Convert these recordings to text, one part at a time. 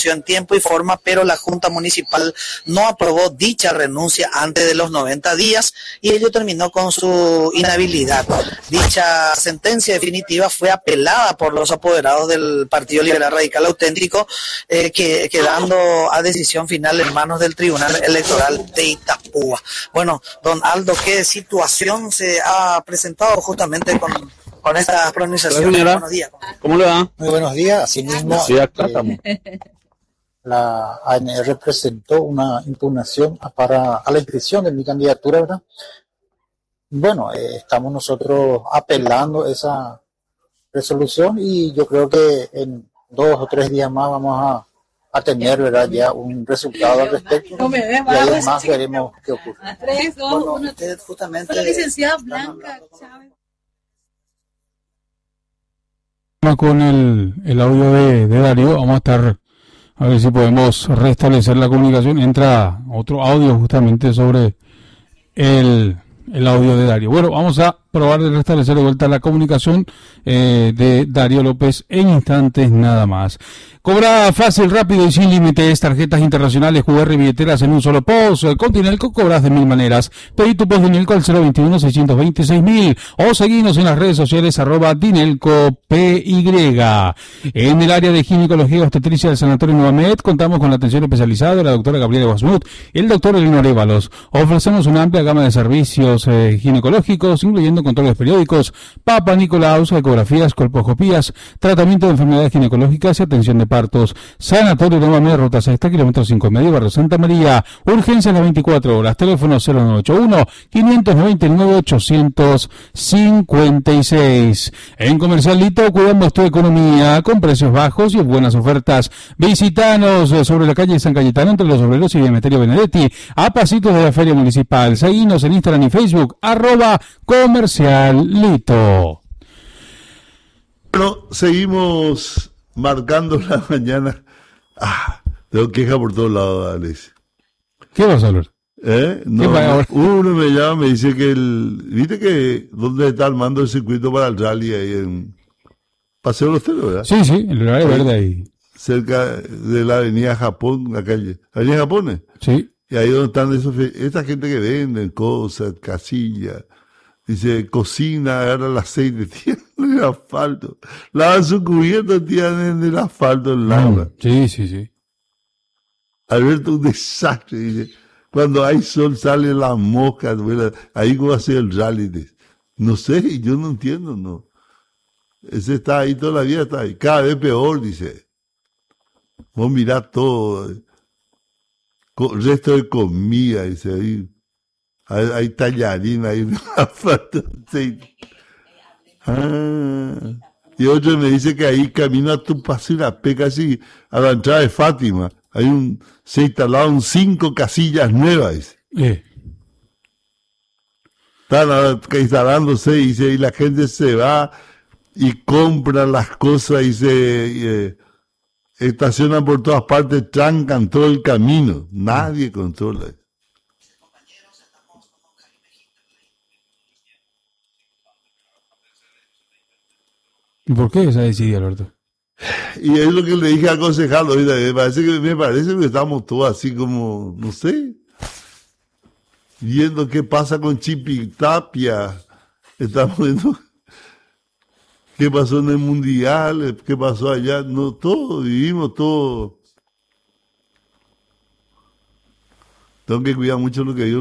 renunció en tiempo y forma, pero la Junta Municipal no aprobó dicha renuncia antes de los 90 días y ello terminó con su inhabilidad. Dicha sentencia definitiva fue apelada por los apoderados del Partido Liberal Radical Auténtico, quedando a decisión final en manos del Tribunal Electoral de Itapúa. Bueno, don Aldo, ¿qué situación se ha presentado justamente con estas pronunciaciones? Buenos días. ¿Cómo le va? Muy buenos días. Asimismo, sí, acá estamos. La ANR presentó una impugnación a la inscripción de mi candidatura, ¿verdad? Bueno, estamos nosotros apelando esa resolución y yo creo que en 2 o 3 días más vamos a tener, ¿verdad?, ya un resultado al respecto y además veremos qué ocurre. 3, 2, 1. Usted justamente la licenciada Blanca Chávez. Con el audio de Darío, vamos a estar a ver si podemos restablecer la comunicación. Entra otro audio justamente sobre el audio de Darío. Bueno, vamos a probar de restablecer de vuelta la comunicación de Darío López en instantes nada más. Cobra fácil, rápido y sin límites. Tarjetas internacionales, QR y billeteras en un solo post. Con Dinelco cobras de 1000 maneras. Pedí tu post Dinelco al 021-626.000 o seguinos en las redes sociales @DinelcoPY. En el área de ginecología y obstetricia del Sanatorio Nuevamed contamos con la atención especializada de la doctora Gabriela Guasmut y el doctor Elinor Évalos. Ofrecemos una amplia gama de servicios ginecológicos, incluyendo controles periódicos, Papa Nicolaus, ecografías, colposcopías, tratamiento de enfermedades ginecológicas y atención de partos. Sanatorio Nuevamed, ruta 6, kilómetro 5,5, barrio Santa María. Urgencias las 24 horas. Teléfono 0981-599-856. En Comercial Lito cuidamos tu economía con precios bajos y buenas ofertas. Visítanos sobre la calle San Cayetano entre Los Obreros y Demeterio Benedetti, a pasitos de la Feria Municipal. Seguinos en Instagram y Facebook, @Comercial Lito. Bueno, seguimos marcando la mañana. Tengo queja por todos lados, Alex. ¿Qué vas a hablar? No, uno me llama, me dice que ¿viste que dónde está armando el circuito para el rally ahí en Paseo Los Teros, verdad? Sí, el horario verde ahí. Cerca de la Avenida Japón, la calle. ¿Avenida Japón? Sí. Y ahí donde están esta gente que venden cosas, casillas. Dice, cocina, agarra el aceite, tiran el asfalto. Lavan su cubierto, tiran en el asfalto el agua. Sí. Alberto, un desastre, dice. Cuando hay sol salen las moscas, bueno, ahí cómo hace el rally. No sé, yo no entiendo, no. Ese está ahí toda la vida, está ahí. Cada vez peor, dice. Vos mirá todo. Resto de comida, dice ahí. Hay tallarín, hay asfalto. Y otro me dice que ahí camino a Tupac-Sirapé, casi a la entrada de Fátima. Se instalaron 5 casillas nuevas. Están instalándose y la gente se va y compra las cosas y se estacionan por todas partes, trancan todo el camino. Nadie controla. ¿Y por qué esa decidida, Alberto? Y es lo que le dije al concejal, me parece que estamos todos así como, no sé, viendo qué pasa con Chipitapia, estamos viendo qué pasó en el Mundial, qué pasó allá, no, todo, vivimos todo. Tengo que cuidar mucho lo que digo,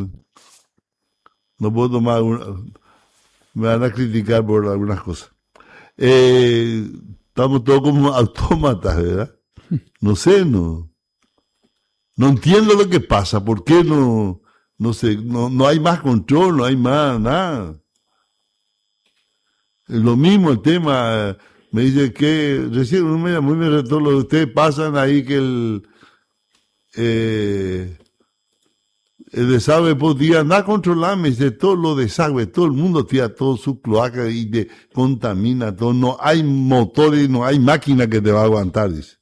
no puedo tomar me van a criticar por algunas cosas. Estamos todos como autómatas, ¿verdad? No sé, no entiendo lo que pasa, ¿por qué no sé, no hay más control, no hay más nada? Lo mismo el tema, me dice que, recién uno me llamó y me retó, lo que ustedes pasan ahí que el desagüe podía andar a controlar, me dice, todo lo desagüe, todo el mundo tira todo su cloaca y contamina todo, no hay motores, no hay máquina que te va a aguantar, dice.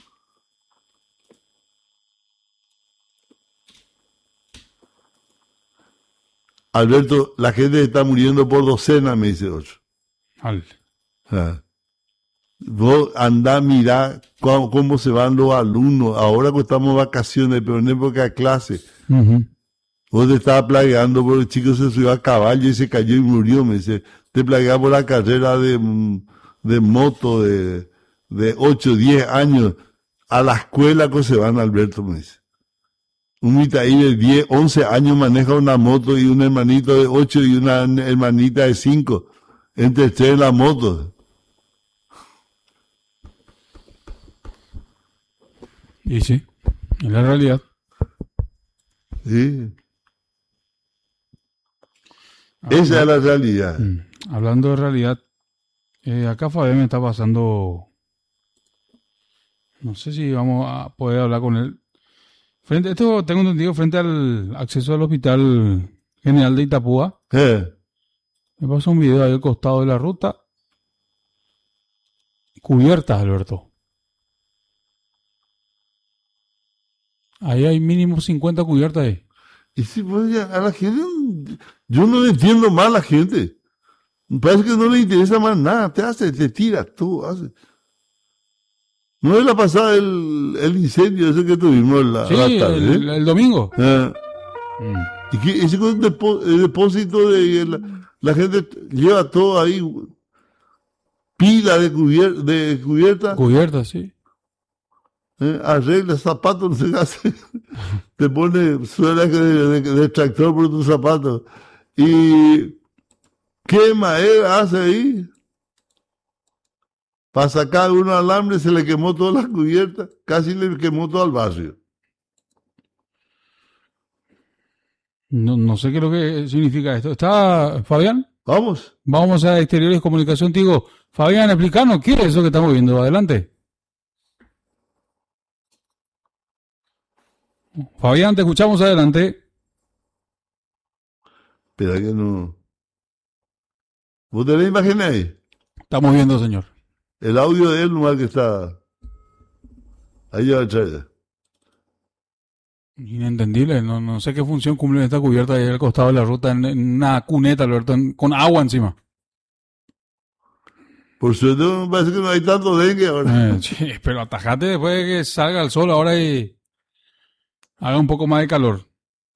Alberto, la gente está muriendo por docenas, me dice otro. Vos andá, mirá cómo se van los alumnos. Ahora que estamos en vacaciones, pero en época de clase. Ujú. Vos te estabas plagueando porque el chico se subió a caballo y se cayó y murió. Me dice, te plagueaba por la carrera de moto de 8, 10 años. A la escuela que se van, Alberto, me dice. Un mitaí de 10, 11 años maneja una moto y un hermanito de 8 y una hermanita de 5. Entre tres en la moto. Y sí, es la realidad. Sí. Esa es la realidad. Hablando de realidad, acá Fabián me está pasando, no sé si vamos a poder hablar con él. Esto tengo entendido frente al acceso al Hospital General de Itapúa. Me pasó un video ahí al costado de la ruta. Cubiertas, Alberto. Ahí hay mínimo 50 cubiertas ahí. Y sí, pues ya, a la gente, yo no entiendo más a la gente. Me parece que no le interesa más nada. Te tira, tú haces. ¿No es la pasada el incendio ese que tuvimos la tarde? El domingo. Y que ese con el depósito de la gente lleva todo ahí, pila de cubierta. Cubierta, sí. Arregla zapatos, no sé qué hace. Te pone suela de tractor por tus zapatos. ¿Y qué madera hace ahí? Para sacar un alambre se le quemó todas las cubiertas, casi le quemó todo el barrio. No sé qué es lo que significa esto. ¿Está Fabián? Vamos. Vamos a Exteriores Comunicación, digo. Fabián, explícanos, ¿qué es eso que estamos viendo? Adelante. Fabián, te escuchamos, adelante. Espera que no. ¿Vos tenés imágenes ahí? Estamos viendo, señor. El audio de él nomás que está. Ahí va a traer. Inentendible, no sé qué función cumple esta cubierta ahí al costado de la ruta en una cuneta, Alberto, con agua encima. Por suerte me parece que no hay tanto dengue ahora. Sí, pero atajate después de que salga el sol ahora y haga un poco más de calor.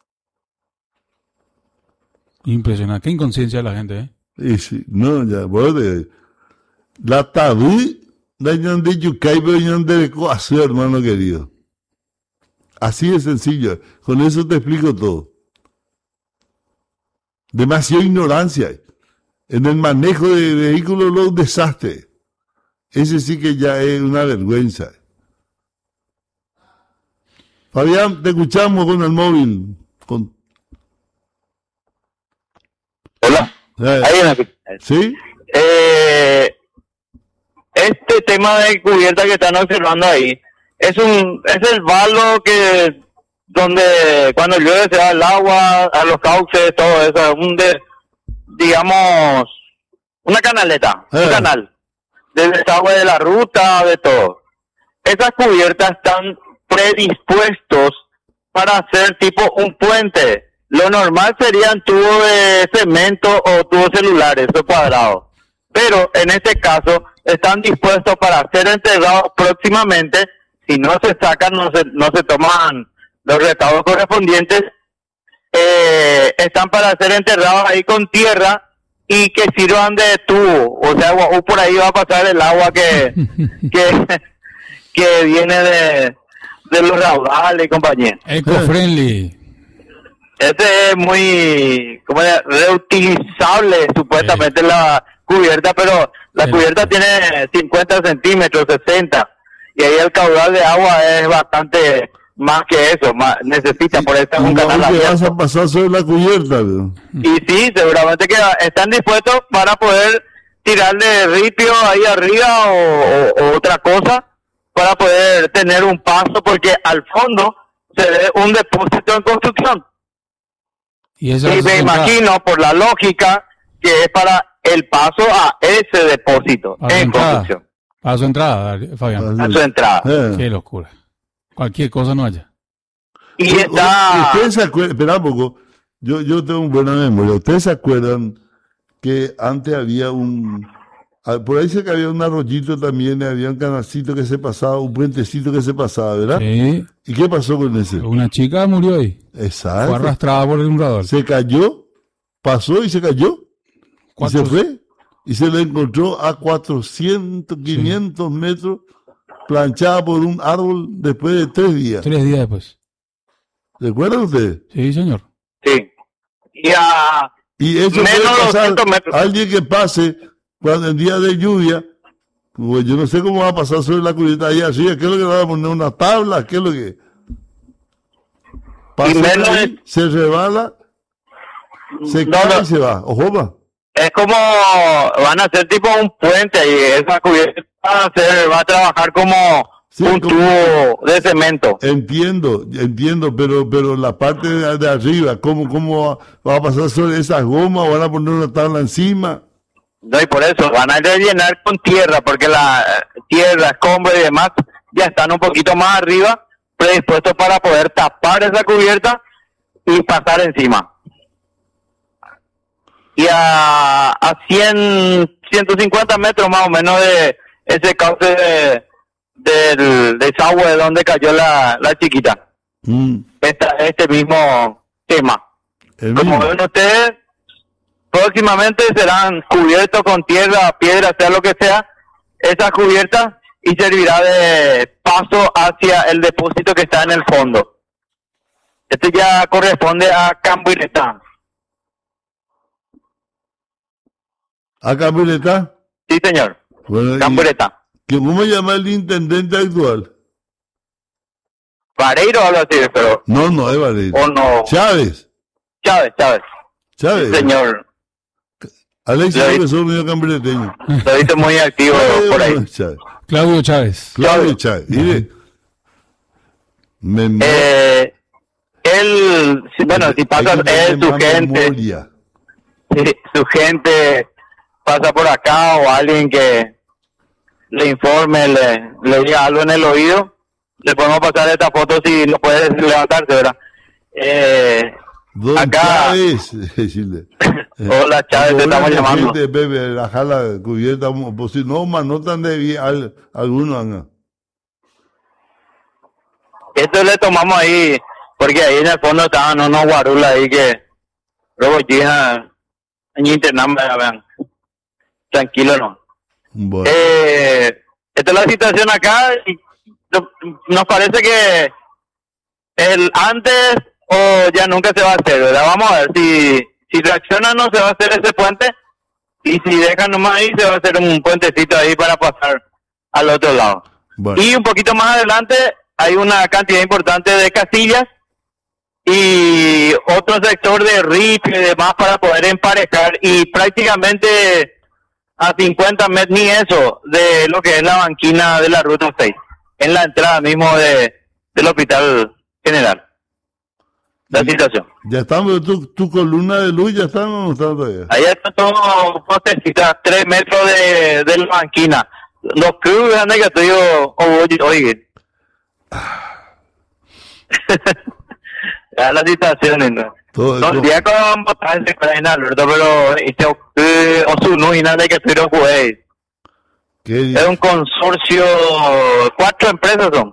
Impresionante, qué inconsciencia de la gente, ¿eh? Y sí, no, ya, bueno, la tabú de ñande yucay, pero ñande de coazo, hermano querido. Así de sencillo, con eso te explico todo. Demasiada ignorancia. En el manejo de vehículos, un desastre. Ese sí que ya es una vergüenza. Fabián, te escuchamos con el móvil. Hola. Ahí ¿Sí? Este tema de cubierta que están observando ahí es el valo que donde cuando llueve se va el agua a los cauces, todo eso, digamos una canaleta, un canal del desagüe de la ruta, de todo. Esas cubiertas están predispuestos para hacer tipo un puente. Lo normal serían tubos de cemento o tubos celulares o cuadrados. Pero en este caso están dispuestos para ser enterrados próximamente. Si no se sacan, no se toman los recaudos correspondientes. Están para ser enterrados ahí con tierra y que sirvan de tubo. O sea, por ahí va a pasar el agua que viene de los raudales y compañía. Eco-friendly. Este es muy reutilizable supuestamente la cubierta, pero la cubierta tiene 50 centímetros, 60, y ahí el caudal de agua es bastante más que eso, necesita, por eso es un canal abierto. Vas a pasar sobre la cubierta, ¿no? Y sí, seguramente que están dispuestos para poder tirarle ripio ahí arriba o otra cosa para poder tener un paso, porque al fondo se ve un depósito en construcción. Y me imagino, por la lógica, que es para el paso a ese depósito en construcción. A su entrada, Fabián. A su entrada. Qué locura. Cualquier cosa no haya. Y está... ¿Ustedes se acuerdan? Espera un poco. Yo tengo buena memoria. ¿Ustedes se acuerdan que antes había Por ahí sé que había un arroyito también, había un canalcito que se pasaba, un puentecito que se pasaba, ¿verdad? Sí. ¿Y qué pasó con ese? Una chica murió ahí. Exacto. Fue arrastrada por el inundador. Se cayó, pasó y se cayó. Y se 400. fue. Y se le encontró a 400, 500 metros planchada por un árbol después de 3 días. 3 días después. ¿Recuerdan ustedes? Sí, señor. Sí. Y eso menos puede pasar 200 metros. alguien que pase cuando en día de lluvia, pues yo no sé cómo va a pasar sobre la cubierta allá arriba, ¿qué es lo que va a poner? ¿Una tabla? ¿Qué es lo que? Pasa menos ahí, se rebala, se cae y se va. Ojo, va. Es como van a hacer tipo un puente y esa cubierta va a trabajar como Sí, un como- tubo de cemento. Entiendo, pero la parte de arriba, ¿cómo va a pasar sobre esas gomas o van a poner una tabla encima? No, y por eso van a rellenar con tierra, porque la tierra, escombro y demás ya están un poquito más arriba, predispuestos para poder tapar esa cubierta y pasar encima. Y a 150 metros más o menos de ese cauce del desagüe de donde cayó la chiquita. Este mismo tema. El Como mismo. ven ustedes, próximamente serán cubiertos con tierra, piedra, sea lo que sea, esa cubierta y servirá de paso hacia el depósito que está en el fondo. Este ya corresponde a Cambuireta. ¿A Cambureta? Sí, señor. Bueno, y- Cambuireta. ¿Cómo llama el intendente actual? Vareiro o algo así, pero... No, es Valerio. O no. Chávez. Chávez. Chávez. Señor, Alexis, David. profesor mío cambureteño. lo viste muy activo por ahí. Chávez. Claudio Chávez. Claudio Chávez. Mire. Él, bueno, si pasa, Hay que él, su tener gente... memoria. si su gente pasa por acá o alguien que le informe, le diga algo en el oído, le podemos pasar esta foto si no puede levantarse, ¿verdad? Don Acá- Chávez. decirle. Hola, Chávez, te estamos llamando. Gente, Pepe, la jala cubierta, pues si no, manotan de bien algunos. Haga. Esto le tomamos ahí, porque ahí en el fondo estaban unos guarulas ahí que luego llegan en internet, vean. Tranquilo, no. Bueno. Esta es la situación acá y nos parece que el antes o ya nunca se va a hacer, ¿verdad? Vamos a ver si reacciona no se va a hacer ese puente y si dejan nomás ahí se va a hacer un puentecito ahí para pasar al otro lado. Bueno. Y un poquito más adelante hay una cantidad importante de casillas y otro sector de RIP y demás para poder emparejar y prácticamente a 50 metros, ni eso, de lo que es la banquina de la Ruta 6, en la entrada mismo del Hospital General. La situación. Ya estamos, tu columna de luz ya está, no está todavía. Ahí está todo postecitas, 3 metros de la banquina. Los clubes han que estoy oye. Ya la situación, ¿no? Todo, No, día con botar en Alberto, pero o su no y nada que estoy jugué. ¿qué? Es un consorcio, 4 empresas son.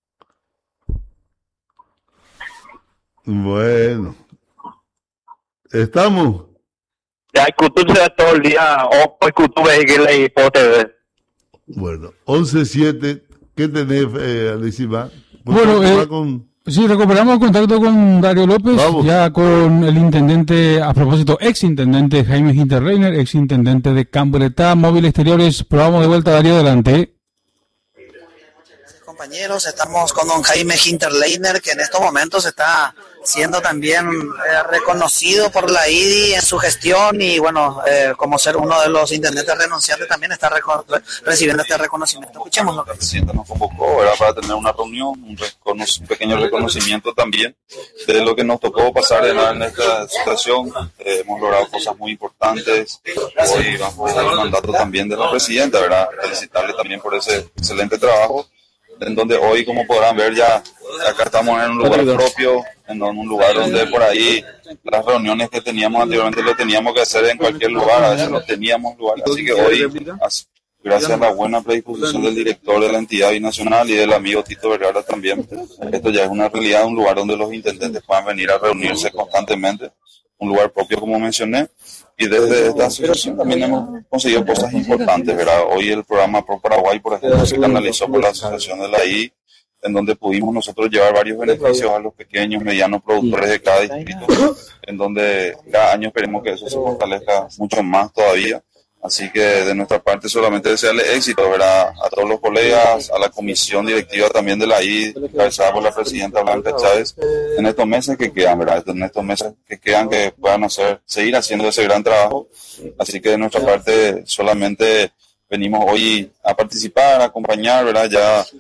Bueno. Estamos. Ya el Cutur se da todo el día, o el Cutur es que le hipótesis. Bueno, 11-7. ¿Qué tenés, Alexis? ¿Va? Bueno, ¿Va con... Sí, recuperamos el contacto con Darío López, Vamos. ya con el intendente, a propósito, ex intendente Jaime Hinterreiner, ex intendente de Camburetá, Móvil Exteriores. Probamos de vuelta, Darío, adelante. Compañeros, estamos con don Jaime Hinterleiner, que en estos momentos está siendo también reconocido por la IDI en su gestión y bueno, como ser uno de los intendentes renunciantes también está recibiendo este reconocimiento. Escuchemos lo que El presidente nos convocó, ¿verdad?, para tener una reunión, un pequeño reconocimiento también de lo que nos tocó pasar en esta situación. Hemos logrado cosas muy importantes. Hoy vamos a dar el mandato también de la presidenta, ¿verdad? Felicitarle también por ese excelente trabajo, en donde hoy, como podrán ver, ya acá estamos en un lugar propio, en un lugar donde por ahí las reuniones que teníamos anteriormente lo teníamos que hacer en cualquier lugar, a veces no teníamos lugar, así que hoy, gracias a la buena predisposición del director de la entidad binacional y del amigo Tito Vergara también, esto ya es una realidad, un lugar donde los intendentes puedan venir a reunirse constantemente, un lugar propio como mencioné, y desde esta asociación también hemos conseguido cosas importantes, ¿verdad? Hoy el programa Pro Paraguay, por ejemplo, se canalizó por la asociación de la I, en donde pudimos nosotros llevar varios beneficios a los pequeños, medianos productores de cada distrito, en donde cada año esperemos que eso se fortalezca mucho más todavía. Así que de nuestra parte solamente desearle éxito, ¿verdad? A todos los colegas, a la comisión directiva también de la I, encabezada por la presidenta Blanca Chávez, en estos meses que quedan, ¿verdad? En estos meses que quedan que puedan seguir haciendo ese gran trabajo. Así que de nuestra parte solamente venimos hoy a participar, a acompañar, ¿verdad?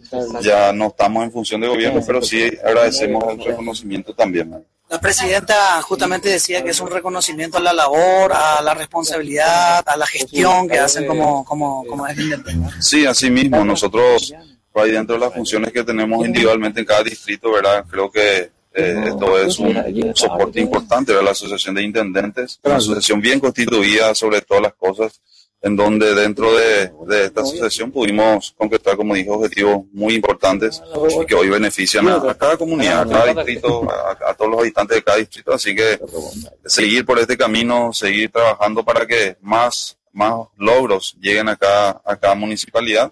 Ya no estamos en función de gobierno, pero sí agradecemos el reconocimiento también, ¿verdad? La presidenta justamente decía que es un reconocimiento a la labor, a la responsabilidad, a la gestión que hacen como intendente. Sí, así mismo. Nosotros, por ahí dentro de las funciones que tenemos individualmente en cada distrito, ¿verdad? Creo que esto es un soporte importante de la Asociación de Intendentes, una asociación bien constituida sobre todas las cosas, en donde dentro de esta asociación pudimos concretar, como dije, objetivos muy importantes y que hoy benefician a cada comunidad, a cada distrito, a todos los habitantes de cada distrito. Así que seguir por este camino, seguir trabajando para que más logros lleguen a cada municipalidad.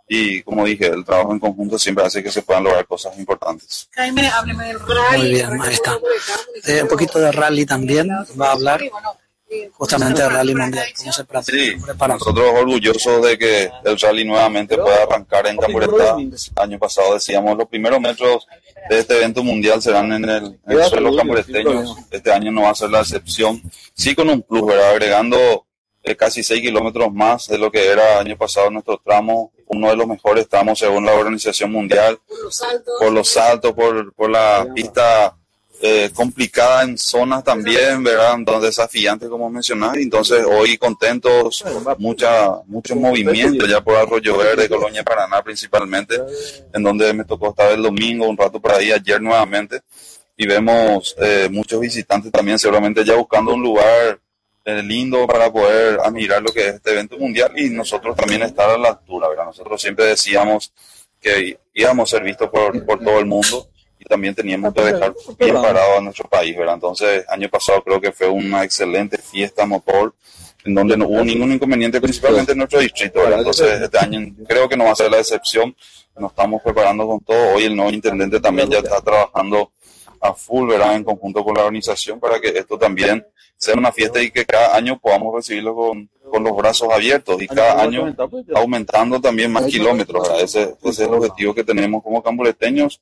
Y como dije, el trabajo en conjunto siempre hace que se puedan lograr cosas importantes. Jaime, hábleme del rally. Muy bien, ahí está. Un poquito de rally también va a hablar. Justamente el Rally Mundial. ¿Cómo se prepara? Nosotros orgullosos de que el rally nuevamente pueda arrancar en Camburetá. El año pasado decíamos los primeros metros de este evento mundial serán en el suelo cambureteño. Este año no va a ser la excepción. Sí, con un plus, ¿verdad? Agregando casi 6 kilómetros más de lo que era el año pasado nuestro tramo, uno de los mejores tramos según la Organización Mundial, por los saltos, por la pista complicada en zonas también, ¿verdad? Entonces desafiantes como mencionaba. Entonces hoy contentos, mucho movimiento ya por Arroyo Verde, Colonia Paraná principalmente, en donde me tocó estar el domingo un rato por ahí, ayer nuevamente, y vemos muchos visitantes también seguramente ya buscando un lugar lindo para poder admirar lo que es este evento mundial y nosotros también estar a la altura, ¿verdad? Nosotros siempre decíamos que íbamos a ser vistos por todo el mundo y también teníamos que dejar bien parado a nuestro país, ¿verdad? Entonces, año pasado creo que fue una excelente fiesta motor, en donde no hubo ningún inconveniente, principalmente en nuestro distrito, ¿verdad? Entonces, este año creo que no va a ser la excepción, nos estamos preparando con todo. Hoy el nuevo intendente también ya está trabajando a full, ¿verdad? En conjunto con la organización para que esto también sea una fiesta y que cada año podamos recibirlo con los brazos abiertos y cada año aumentando también más kilómetros, ¿verdad? Ese es el objetivo que tenemos como cambureteños.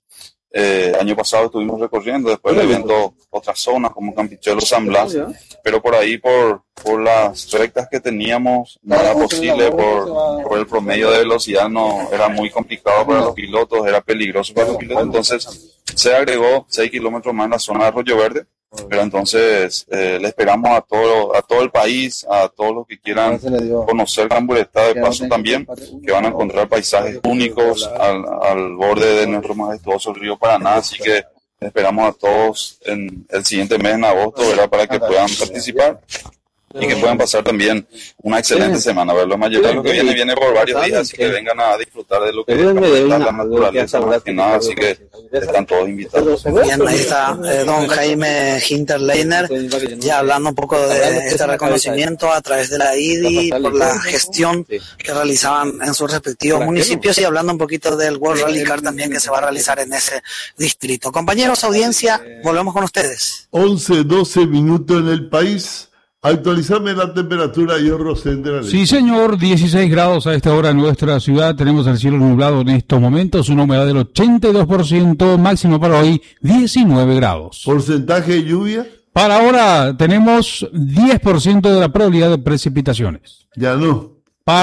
Año pasado estuvimos recorriendo después del evento otras zonas como Campichuelo, San Blas, pero por ahí por las rectas que teníamos no era posible, por el promedio de velocidad no era muy complicado para los pilotos, era peligroso para los pilotos, entonces se agregó 6 kilómetros más en la zona de Arroyo Verde, pero entonces le esperamos a todo el país, a todos los que quieran conocer Camburetá de paso también, que van a encontrar paisajes únicos al borde de nuestro majestuoso río Paraná, así que esperamos a todos en el siguiente mes, en agosto, ¿verdad? Para que puedan participar y que puedan pasar también una excelente semana. A ver, la mayoría de lo que viene por varios días, así que vengan a disfrutar de lo que es la naturaleza, más que nada, así que están todos invitados. Bien, ahí está don Jaime Hinterleiner, ya hablando un poco de este reconocimiento a través de la IDI, por la gestión que realizaban en sus respectivos municipios y hablando un poquito del World Rally Car también que se va a realizar en ese distrito. Compañeros, audiencia, volvemos con ustedes. 11-12 minutos en el país. Actualizame la temperatura, yo Rosendo. Sí, señor, 16 grados a esta hora en nuestra ciudad. Tenemos el cielo nublado en estos momentos, una humedad del 82%, máximo para hoy 19 grados. ¿Porcentaje de lluvia? Para ahora tenemos 10% de la probabilidad de precipitaciones. Ya no.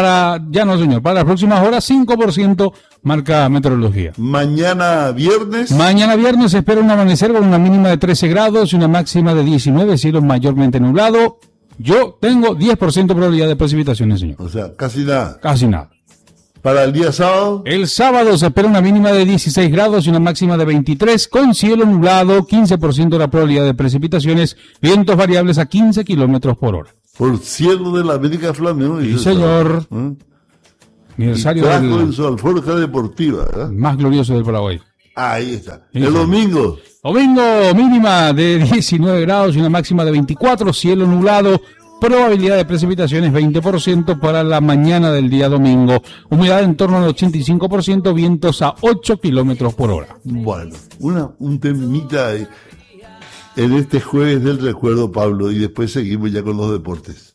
Ya no, señor. Para las próximas horas, 5% marca meteorología. Mañana viernes. Mañana viernes se espera un amanecer con una mínima de 13 grados y una máxima de 19, cielo mayormente nublado. Yo tengo 10% de probabilidad de precipitaciones, señor. O sea, casi nada. Casi nada. Para el día sábado. El sábado se espera una mínima de 16 grados y una máxima de 23, con cielo nublado, 15% de la probabilidad de precipitaciones, vientos variables a 15 kilómetros por hora. Por cielo de la América Flamengo. Sí, señor. Aniversario en su alforja deportiva, ¿verdad? Más glorioso del Paraguay. Ahí está. Sí, el domingo. Domingo, mínima de 19 grados y una máxima de 24, cielo nublado, probabilidad de precipitaciones 20% para la mañana del día domingo, humedad en torno al 85%, vientos a 8 kilómetros por hora. Bueno, un temita en este jueves del recuerdo, Pablo, y después seguimos ya con los deportes.